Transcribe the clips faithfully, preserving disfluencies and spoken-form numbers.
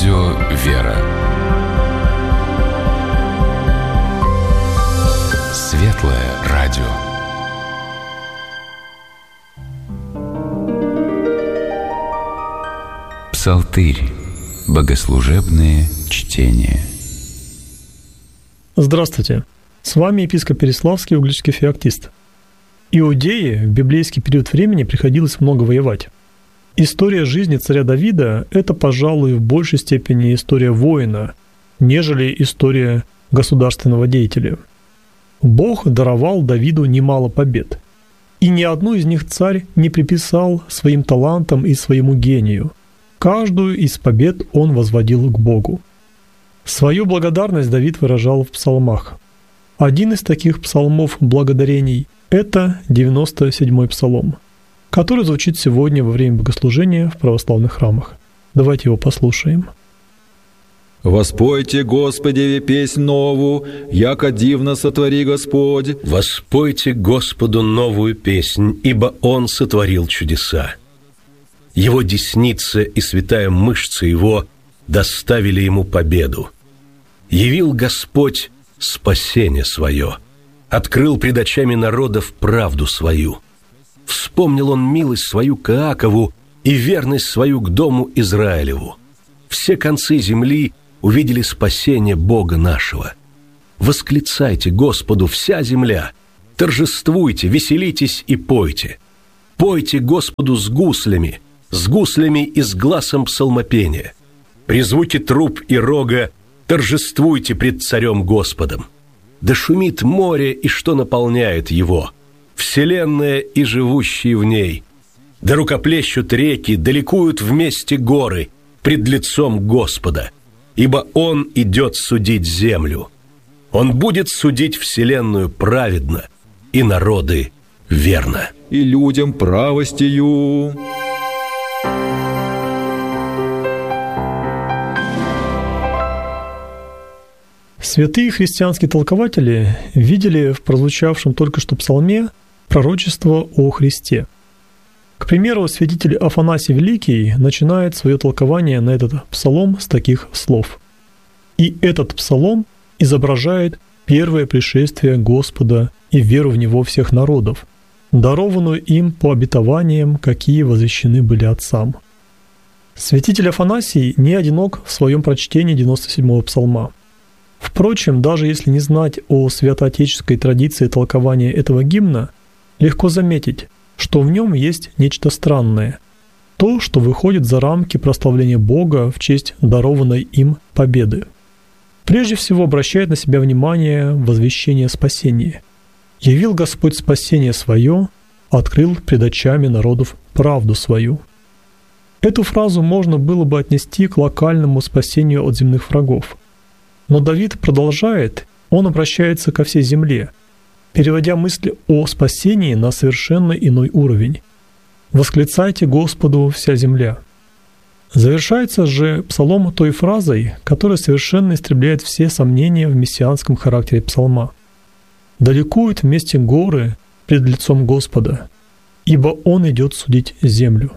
Радио «Вера». Светлое радио. Псалтырь. Богослужебные чтения. Здравствуйте! С вами епископ Переславский, угличский феоктист. Иудее в библейский период времени приходилось много воевать. История жизни царя Давида – это, пожалуй, в большей степени история воина, нежели история государственного деятеля. Бог даровал Давиду немало побед, и ни одну из них царь не приписал своим талантам и своему гению. Каждую из побед он возводил к Богу. Свою благодарность Давид выражал в псалмах. Один из таких псалмов благодарений – это девяносто седьмой псалом, который звучит сегодня во время богослужения в православных храмах. Давайте его послушаем. «Воспойте Господеве песнь новую, яко дивно сотвори Господь». «Воспойте Господу новую песнь, ибо Он сотворил чудеса. Его десница и святая мышца Его доставили Ему победу. Явил Господь спасение Свое, открыл пред очами народов правду Свою. Вспомнил Он милость Свою к Иакову и верность Свою к дому Израилеву. Все концы земли увидели спасение Бога нашего. Восклицайте Господу вся земля, торжествуйте, веселитесь и пойте. Пойте Господу с гуслями, с гуслями и с гласом псалмопения. При звуке труб и рога торжествуйте пред царем Господом. Да шумит море и что наполняет его, вселенная и живущие в ней. Да рукоплещут реки, да ликуют вместе горы пред лицом Господа, ибо Он идет судить землю. Он будет судить вселенную праведно и народы верно. И людям правостью». Святые христианские толкователи видели в прозвучавшем только что псалме пророчество о Христе. К примеру, святитель Афанасий Великий начинает свое толкование на этот псалом с таких слов. «И этот псалом изображает первое пришествие Господа и веру в Него всех народов, дарованную им по обетованиям, какие возвещены были отцам». Святитель Афанасий не одинок в своем прочтении девяносто седьмого псалма. Впрочем, даже если не знать о святоотеческой традиции толкования этого гимна, легко заметить, что в нем есть нечто странное, то, что выходит за рамки прославления Бога в честь дарованной им победы. Прежде всего обращает на себя внимание возвещение спасения. «Явил Господь спасение свое, открыл пред очами народов правду свою». Эту фразу можно было бы отнести к локальному спасению от земных врагов. Но Давид продолжает, он обращается ко всей земле, переводя мысль о спасении на совершенно иной уровень. «Восклицайте Господу вся земля». Завершается же псалом той фразой, которая совершенно истребляет все сомнения в мессианском характере псалма. «Да ликуют вместе горы пред лицом Господа, ибо Он идет судить землю».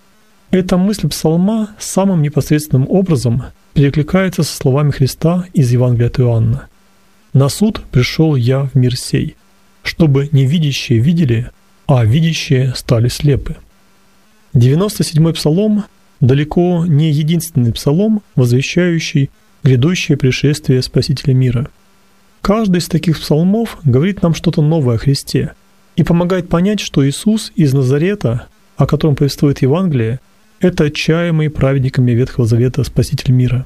Эта мысль псалма самым непосредственным образом перекликается со словами Христа из Евангелия от Иоанна. «На суд пришел я в мир сей, чтобы невидящие видели, а видящие стали слепы». девяносто седьмой псалом далеко не единственный псалом, возвещающий грядущее пришествие Спасителя мира. Каждый из таких псалмов говорит нам что-то новое о Христе и помогает понять, что Иисус из Назарета, о котором повествует Евангелие, это отчаянный праведниками Ветхого Завета Спаситель мира.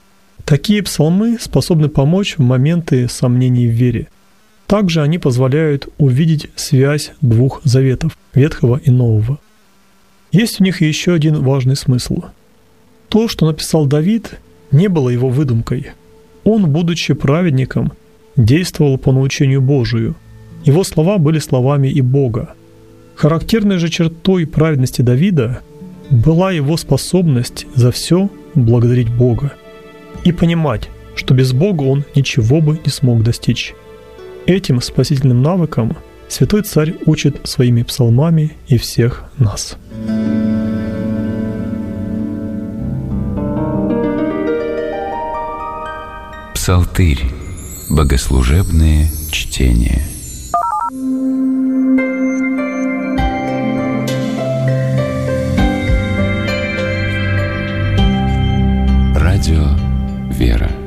Такие псалмы способны помочь в моменты сомнений в вере. Также они позволяют увидеть связь двух заветов – Ветхого и Нового. Есть у них еще один важный смысл. То, что написал Давид, не было его выдумкой. Он, будучи праведником, действовал по научению Божию. Его слова были словами и Бога. Характерной же чертой праведности Давида была его способность за все благодарить Бога и понимать, что без Бога он ничего бы не смог достичь. Этим спасительным навыкам святой царь учит своими псалмами и всех нас. Псалтырь. Богослужебные чтения. Радио «Вера».